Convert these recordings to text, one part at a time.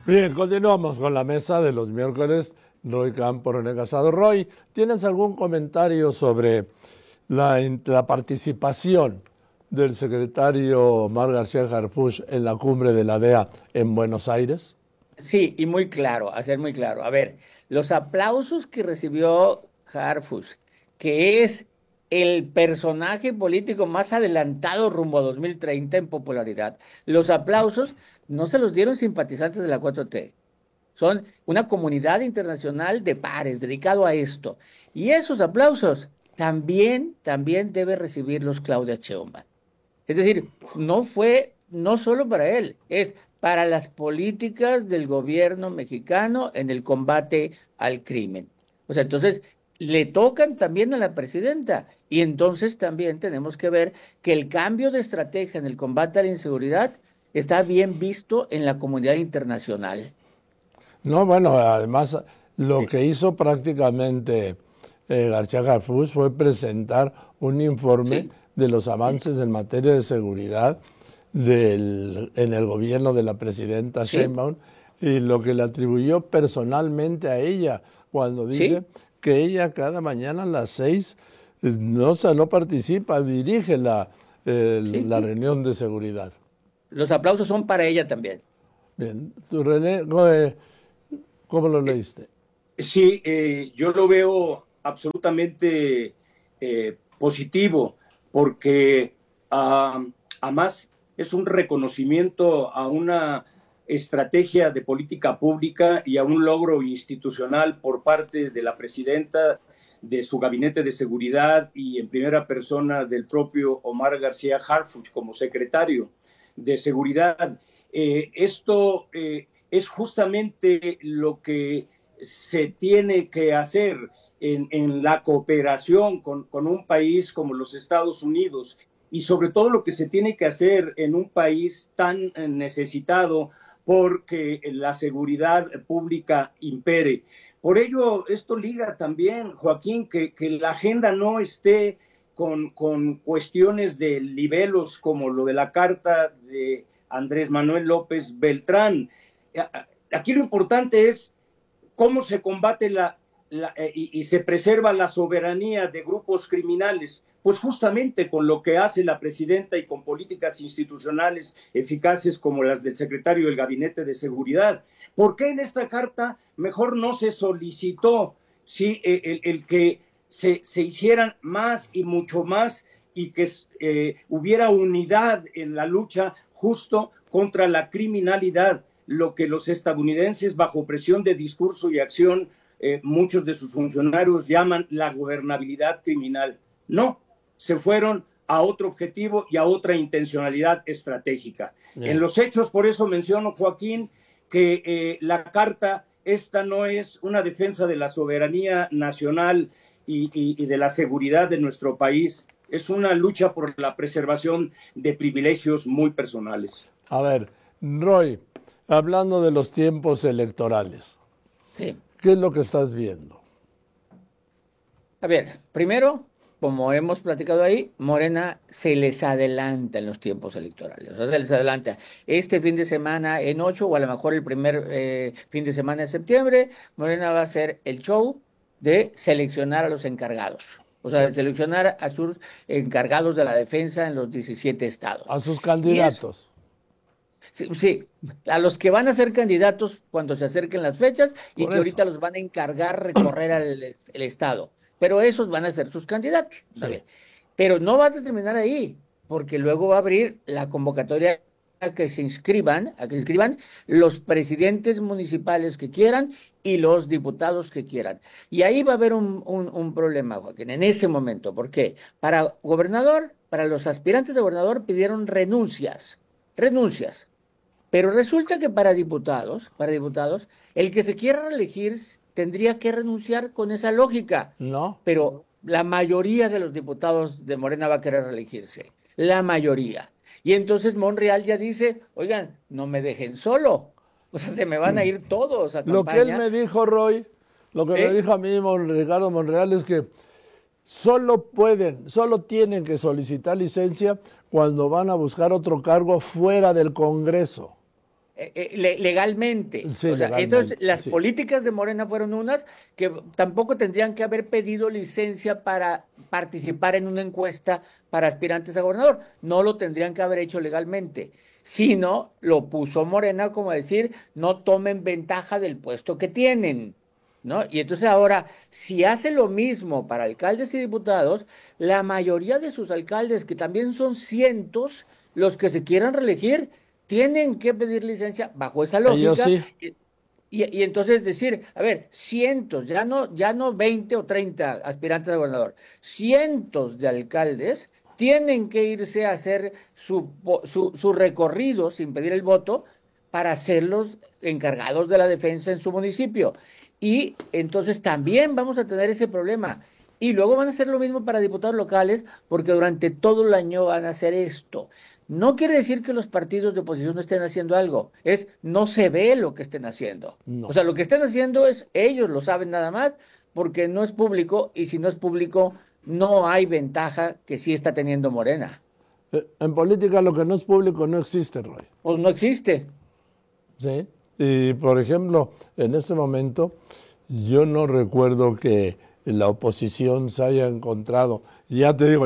Bien, continuamos con la mesa de los miércoles. Roy Campo, René Casado. Roy, ¿tienes algún comentario sobre la participación del secretario Omar García Harfuch en la cumbre de la DEA en Buenos Aires? Sí, y muy claro, hacer muy claro. A ver, los aplausos que recibió Harfuch, que es el personaje político más adelantado rumbo a 2030 en popularidad, los aplausos no se los dieron simpatizantes de la 4T. Son una comunidad internacional de pares dedicado a esto. Y esos aplausos también debe recibirlos Claudia Sheinbaum. Es decir, no fue, no solo para él, es para las políticas del gobierno mexicano en el combate al crimen. O sea, entonces le tocan también a la presidenta y entonces también tenemos que ver que el cambio de estrategia en el combate a la inseguridad está bien visto en la comunidad internacional. No, bueno, además lo Sí, que hizo prácticamente García Harfuch fue presentar un informe sí, de los avances en materia de seguridad en el gobierno de la presidenta sí, Sheinbaum y lo que le atribuyó personalmente a ella cuando dice sí, que ella cada mañana a las 6 no, o sea, no participa, dirige sí, la sí. reunión de seguridad. Los aplausos son para ella también. Bien, tú René, ¿cómo lo leíste? Sí, yo lo veo absolutamente positivo porque además es un reconocimiento a una estrategia de política pública y a un logro institucional por parte de la presidenta, de su gabinete de seguridad y en primera persona del propio Omar García Harfuch como secretario de seguridad. Esto es justamente lo que se tiene que hacer en la cooperación con un país como los Estados Unidos y sobre todo lo que se tiene que hacer en un país tan necesitado porque la seguridad pública impere. Por ello, esto liga también, Joaquín, que la agenda no esté con cuestiones de libelos como lo de la carta de Andrés Manuel López Beltrán. Aquí lo importante es cómo se combate y se preserva la soberanía de grupos criminales, pues justamente con lo que hace la presidenta y con políticas institucionales eficaces como las del secretario del Gabinete de Seguridad. ¿Por qué en esta carta mejor no se solicitó sí, el que se hicieran más y mucho más y que hubiera unidad en la lucha justo contra la criminalidad? Lo que los estadounidenses, bajo presión de discurso y acción, muchos de sus funcionarios llaman la gobernabilidad criminal. No, se fueron a otro objetivo y a otra intencionalidad estratégica. En Yeah. los hechos, por eso menciono, Joaquín, que la carta esta no es una defensa de la soberanía nacional y de la seguridad de nuestro país, es una lucha por la preservación de privilegios muy personales. A ver, Roy, hablando de los tiempos electorales, Sí. ¿qué es lo que estás viendo? A ver, primero, como hemos platicado ahí, Morena se les adelanta en los tiempos electorales. O sea, se les adelanta este fin de semana en 8 o a lo mejor el primer fin de semana de septiembre, Morena va a hacer el show de seleccionar a los encargados. O sea, Sí, de seleccionar a sus encargados de la defensa en los 17 a estados. sus Y eso, candidatos. sí, sí, a los que van a ser candidatos cuando se acerquen las fechas y Por que ahorita eso. los van a encargar recorrer el estado. Pero esos van a ser sus candidatos, está Sí. bien. Pero no va a terminar ahí, porque luego va a abrir la convocatoria a que se inscriban los presidentes municipales que quieran y los diputados que quieran. Y ahí va a haber un problema, Joaquín, en ese momento. ¿Por qué? Para gobernador, para los aspirantes de gobernador pidieron renuncias. Pero resulta que para diputados, el que se quiera reelegir tendría que renunciar con esa lógica. ¿No? Pero la mayoría de los diputados de Morena va a querer reelegirse. La mayoría. Y entonces Monreal ya dice, oigan, no me dejen solo. O sea, se me van a ir todos a Lo que él campaña. me dijo, Roy, lo que me ¿Eh? dijo a mí Ricardo Monreal es que solo tienen que solicitar licencia cuando van a buscar otro cargo fuera del Congreso. legalmente. Sí, O sea, legalmente, entonces las sí. políticas de Morena fueron unas que tampoco tendrían que haber pedido licencia para participar en una encuesta para aspirantes a gobernador. No lo tendrían que haber hecho legalmente, sino lo puso Morena como decir, no tomen ventaja del puesto que tienen. ¿No? Y entonces ahora, si hace lo mismo para alcaldes y diputados, la mayoría de sus alcaldes, que también son cientos, los que se quieran reelegir, tienen que pedir licencia bajo esa Ellos lógica. sí. Y entonces decir, a ver, cientos, ya no 20 o 30 aspirantes a gobernador, cientos de alcaldes tienen que irse a hacer su recorrido sin pedir el voto para ser los encargados de la defensa en su municipio. Y entonces también vamos a tener ese problema. Y luego van a hacer lo mismo para diputados locales, porque durante todo el año van a hacer esto. No quiere decir que los partidos de oposición no estén haciendo algo, es no se ve lo que estén haciendo. O No. sea, lo que estén haciendo es ellos lo saben nada más, porque no es público, y si no es público, no hay ventaja que sí está teniendo Morena. En política lo que no es público no existe, Roy. Pues no existe. ¿Sí? Y por ejemplo, en este momento yo no recuerdo que la oposición se haya encontrado, ya te digo,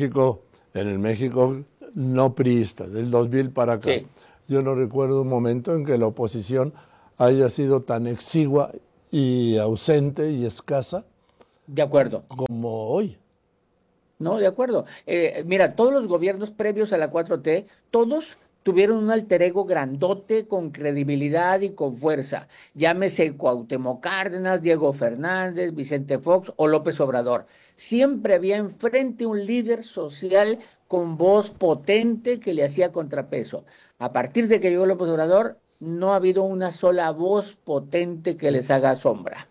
en el México no priista, del 2000 para acá. Sí, Yo no recuerdo un momento en que la oposición haya sido tan exigua y ausente y escasa de acuerdo. como hoy. No, de acuerdo. Mira, todos los gobiernos previos a la 4T, todos tuvieron un alter ego grandote con credibilidad y con fuerza. Llámese Cuauhtémoc Cárdenas, Diego Fernández, Vicente Fox o López Obrador. Siempre había enfrente un líder social con voz potente que le hacía contrapeso. A partir de que llegó López Obrador, no ha habido una sola voz potente que les haga sombra.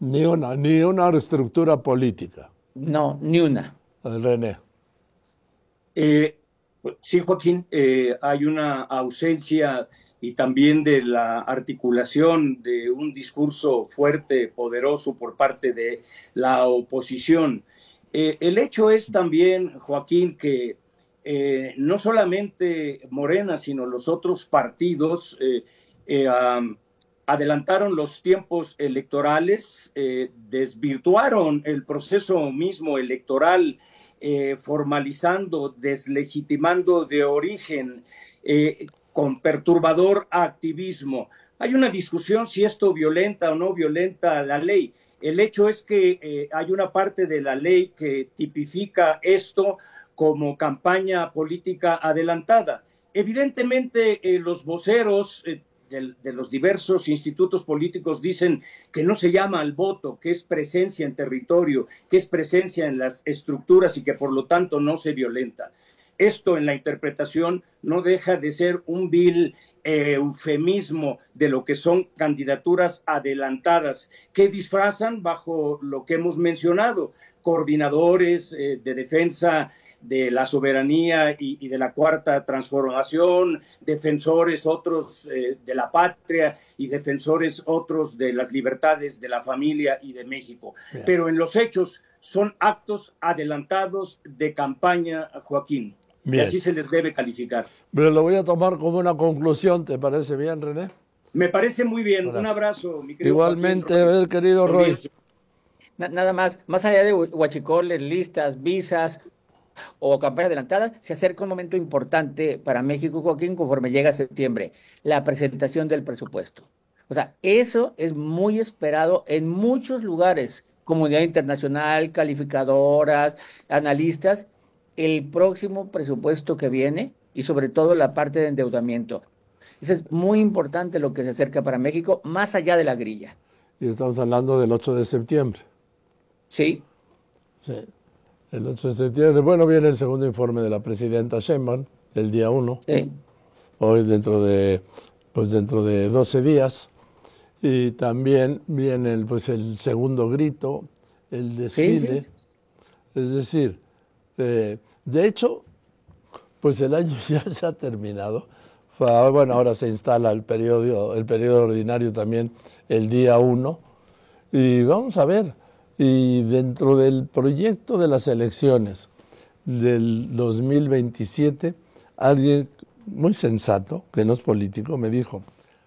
Ni una estructura política. No, ni una. René. Eh, sí, Joaquín, hay una ausencia y también de la articulación de un discurso fuerte, poderoso por parte de la oposición. El hecho es también, Joaquín, que no solamente Morena, sino los otros partidos adelantaron los tiempos electorales, desvirtuaron el proceso mismo electoral, formalizando, deslegitimando de origen, con perturbador activismo. Hay una discusión si esto violenta o no violenta la ley. El hecho es que hay una parte de la ley que tipifica esto como campaña política adelantada. Evidentemente, los voceros de los diversos institutos políticos dicen que no se llama al voto, que es presencia en territorio, que es presencia en las estructuras y que por lo tanto no se violenta. Esto en la interpretación no deja de ser un vil eufemismo de lo que son candidaturas adelantadas que disfrazan bajo lo que hemos mencionado, coordinadores de defensa de la soberanía y de la cuarta transformación, defensores otros de la patria y defensores otros de las libertades de la familia y de México. Bien. Pero en los hechos son actos adelantados de campaña, Joaquín. Bien. Y así se les debe calificar. Pero lo voy a tomar como una conclusión, ¿te parece bien, René? Me parece muy bien. Gracias. Un abrazo, mi querido igualmente, Joaquín, querido Roy. Nada más allá de huachicoles, listas, visas o campaña adelantada, se acerca un momento importante para México, Joaquín, conforme llega septiembre, la presentación del presupuesto. O sea, eso es muy esperado en muchos lugares, comunidad internacional, calificadoras, analistas, el próximo presupuesto que viene y sobre todo la parte de endeudamiento. Eso es muy importante lo que se acerca para México, más allá de la grilla. Y estamos hablando del 8 de septiembre. Sí. Sí. El 8 de septiembre, bueno, viene el segundo informe de la presidenta Sheinbaum, el día 1. Sí. Hoy dentro de 12 días. Y también viene el segundo grito, el desfile. Sí. Es decir, de hecho, pues el año ya se ha terminado. Bueno, ahora se instala el periodo ordinario también el día 1. Y vamos a ver. Y dentro del proyecto de las elecciones del 2027, alguien muy sensato, que no es político, me dijo,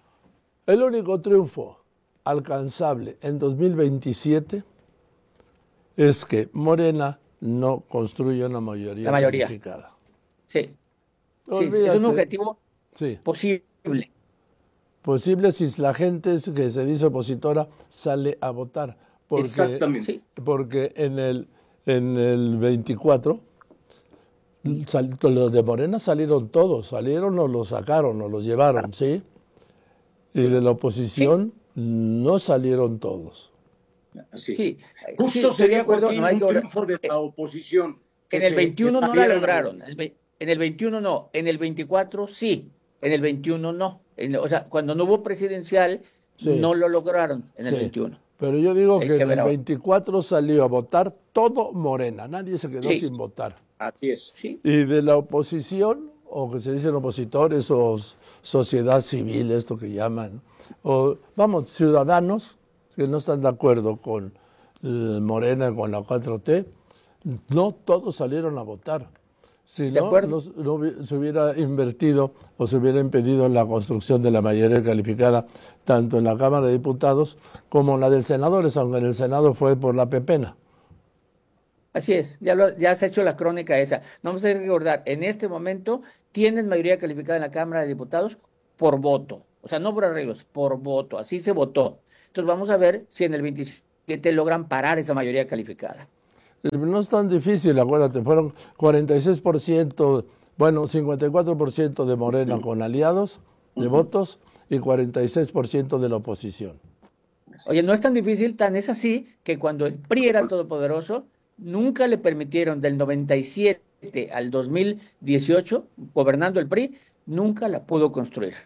El único triunfo alcanzable en 2027 es que Morena no construye una mayoría calificada. Sí. Sí, es un objetivo posible. Posible si la gente que se dice opositora sale a votar. Porque, exactamente. Porque en el 24 los de Morena salieron todos, salieron o los sacaron o los llevaron, ¿sí? Y de la oposición no salieron todos. Sí. Justo sería un triunfo de la oposición. En el 21 no la lograron. En el 21 no. En el 24 sí. En el 21 no. O sea, cuando no hubo presidencial, no lo lograron en el 21. Pero yo digo que en el 24 salió a votar todo Morena. Nadie se quedó sin votar. Así es. Sí. Y de la oposición, o que se dicen opositores, o sociedad civil, esto que llaman, o vamos, ciudadanos que no están de acuerdo con Morena, con la 4T, no todos salieron a votar. Si no, se hubiera invertido o se hubiera impedido la construcción de la mayoría calificada tanto en la Cámara de Diputados como en la del Senadores, aunque en el Senado fue por la pepena. Así es, ya se ha hecho la crónica esa. No vamos a recordar, en este momento tienen mayoría calificada en la Cámara de Diputados por voto. O sea, no por arreglos, por voto. Así se votó. Entonces vamos a ver si en el 27 logran parar esa mayoría calificada. No es tan difícil, acuérdate, fueron 46%, bueno, 54% de Morena con aliados de votos y 46% de la oposición. Oye, no es tan difícil, tan es así que cuando el PRI era todopoderoso, nunca le permitieron del 97 al 2018, gobernando el PRI, nunca la pudo construir.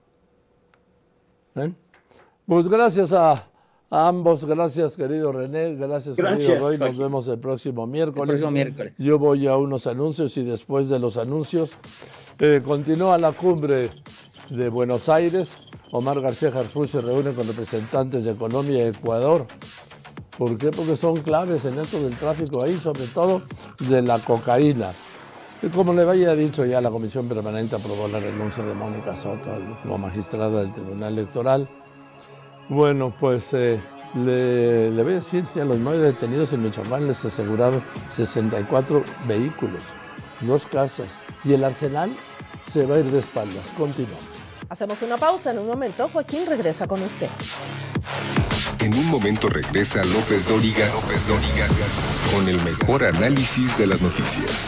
Pues gracias a ambos, gracias querido René, gracias querido Roy, nos vemos el próximo miércoles. Yo voy a unos anuncios y después de los anuncios continúa la cumbre de Buenos Aires. Omar García Harfuch se reúne con representantes de Colombia y Ecuador. ¿Por qué? Porque son claves en esto del tráfico ahí, sobre todo de la cocaína. Y como le había dicho ya, la Comisión Permanente aprobó la renuncia de Mónica Soto como magistrada del Tribunal Electoral. Bueno, pues le voy a decir, si a los 9 detenidos en Michoacán les aseguraron 64 vehículos, 2 casas, y el arsenal se va a ir de espaldas. Continuamos. Hacemos una pausa. En un momento, Joaquín regresa con usted. En un momento regresa López Dóriga, con el mejor análisis de las noticias.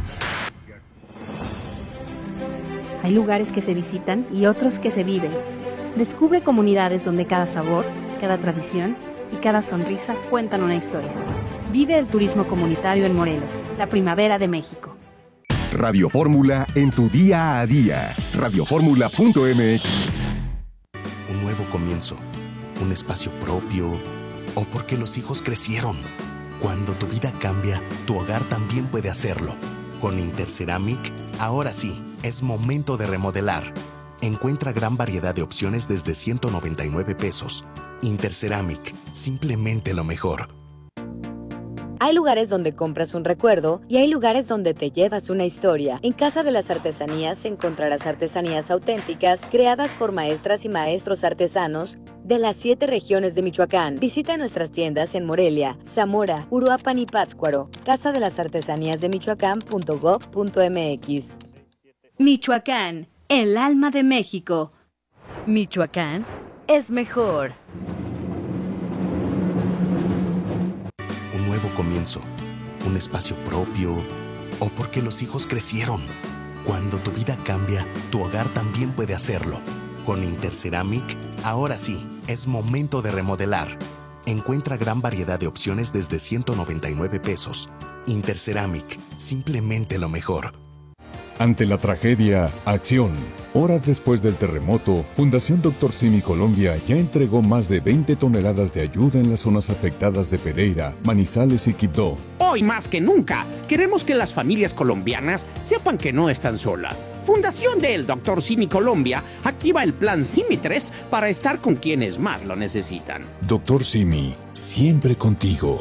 Hay lugares que se visitan y otros que se viven. Descubre comunidades donde cada sabor, cada tradición y cada sonrisa cuentan una historia. Vive el turismo comunitario en Morelos, la primavera de México. Radio Fórmula en tu día a día. Radioformula.mx. Un nuevo comienzo, un espacio propio, o porque los hijos crecieron. Cuando tu vida cambia, tu hogar también puede hacerlo. Con Interceramic, ahora sí, es momento de remodelar. Encuentra gran variedad de opciones desde 199 pesos. Interceramic, simplemente lo mejor. Hay lugares donde compras un recuerdo y hay lugares donde te llevas una historia. En Casa de las Artesanías encontrarás artesanías auténticas creadas por maestras y maestros artesanos de las 7 regiones de Michoacán. Visita nuestras tiendas en Morelia, Zamora, Uruapan y Pátzcuaro. Casa de las Artesanías de Michoacán.gov.mx. Michoacán, el alma de México. Michoacán es mejor. Un nuevo comienzo, un espacio propio, o porque los hijos crecieron. Cuando tu vida cambia, tu hogar también puede hacerlo. Con Interceramic, ahora sí, es momento de remodelar. Encuentra gran variedad de opciones desde 199 pesos. Interceramic, simplemente lo mejor. Ante la tragedia, acción. Horas después del terremoto, Fundación Dr. Simi Colombia ya entregó más de 20 toneladas de ayuda en las zonas afectadas de Pereira, Manizales y Quibdó. Hoy más que nunca, queremos que las familias colombianas sepan que no están solas. Fundación del Dr. Simi Colombia activa el plan Simi 3 para estar con quienes más lo necesitan. Dr. Simi, siempre contigo.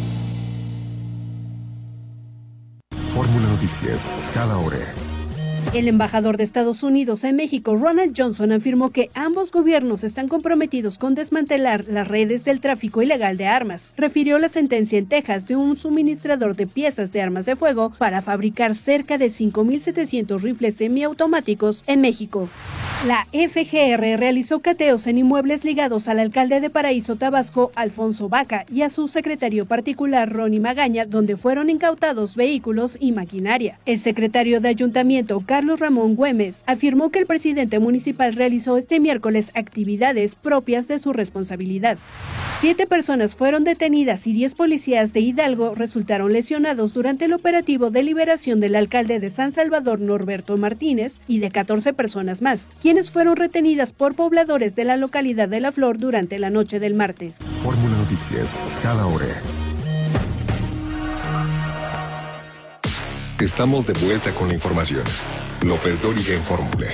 Fórmula Noticias, cada hora. El embajador de Estados Unidos en México, Ronald Johnson, afirmó que ambos gobiernos están comprometidos con desmantelar las redes del tráfico ilegal de armas. Refirió la sentencia en Texas de un suministrador de piezas de armas de fuego para fabricar cerca de 5.700 rifles semiautomáticos en México. La FGR realizó cateos en inmuebles ligados al alcalde de Paraíso, Tabasco, Alfonso Baca, y a su secretario particular, Ronnie Magaña, donde fueron incautados vehículos y maquinaria. El secretario de Ayuntamiento, Carlos Ramón Güemes, afirmó que el presidente municipal realizó este miércoles actividades propias de su responsabilidad. 7 personas fueron detenidas y 10 policías de Hidalgo resultaron lesionados durante el operativo de liberación del alcalde de San Salvador, Norberto Martínez, y de 14 personas más, quienes fueron retenidas por pobladores de la localidad de La Flor durante la noche del martes. Fórmula Noticias, cada hora. Estamos de vuelta con la información. López Dóriga en Fórmula.